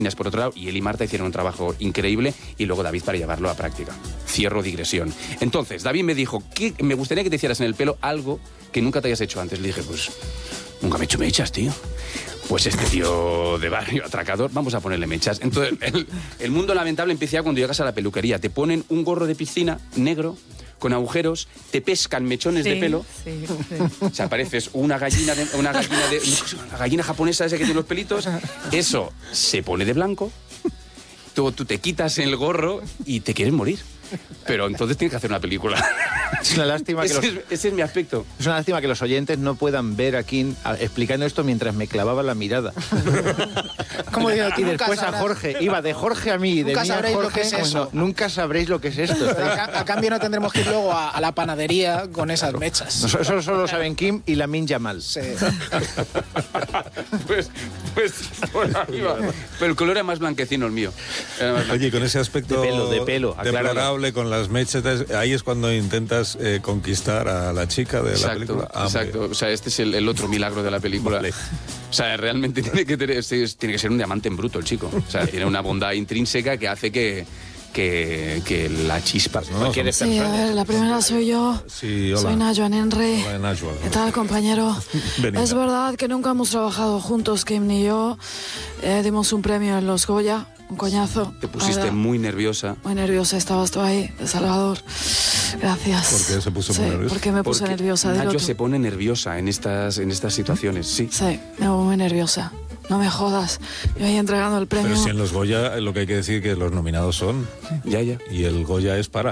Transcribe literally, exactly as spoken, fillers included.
por otro lado, y él y Marta hicieron un trabajo increíble, y luego David para llevarlo a práctica. Cierro digresión. Entonces, David me dijo, que me gustaría que te hicieras en el pelo algo que nunca te hayas hecho antes. Le dije, pues, nunca me he hecho mechas, tío. Pues este tío de barrio atracador, vamos a ponerle mechas. Entonces, el, el mundo lamentable empieza cuando llegas a la peluquería. Te ponen un gorro de piscina negro, con agujeros, te pescan mechones sí, de pelo. Sí, sí. O sea, pareces una gallina, de, una gallina de, una gallina japonesa esa que tiene los pelitos. Eso se pone de blanco. Tú, tú te quitas el gorro y te quieres morir. Pero entonces tienes que hacer una película. Es una lástima que ese, los, es, ese es mi aspecto. Es una lástima que los oyentes no puedan ver a Kim explicando esto mientras me clavaba la mirada. Como digo, y después a Jorge. Iba de Jorge a mí, de mí a Jorge. Lo que es eso. Bueno, nunca sabréis lo que es esto. A, a cambio no tendremos que ir luego a, a la panadería con esas mechas. Eso, eso solo saben Kim y Lamin Yamal. Sí. pues, pues por ahí va. Pero el color era más blanquecino el mío. Oye, con ese aspecto de pelo, de pelo, deplorable, con las mechetas, ahí es cuando intentas eh, conquistar a la chica de exacto, la película. Ah, exacto, o sea, este es el, el otro milagro de la película. Vale. O sea, realmente tiene que, tener, tiene que ser un diamante en bruto el chico. O sea, tiene una bondad intrínseca que hace que... Que, que la chispa, ¿no? Sí, a ver, la primera soy yo. Sí, hola. Soy Najwa Henry. Hola, Najwa. ¿Qué tal, compañero? Venida. Es verdad que nunca hemos trabajado juntos, Kim ni yo. Eh, dimos un premio en los Goya, un coñazo. Te pusiste muy nerviosa. Muy nerviosa, estabas tú ahí, de Salvador. Gracias. ¿Por qué se puso sí, muy nerviosa? ¿Por qué me puse Porque nerviosa? Nacho se pone nerviosa en estas, en estas situaciones, sí. Sí, me pongo muy nerviosa. No me jodas. Yo ahí entregando el premio. Pero si en los Goya lo que hay que decir es que los nominados son. Ya, ya. Y el Goya es para.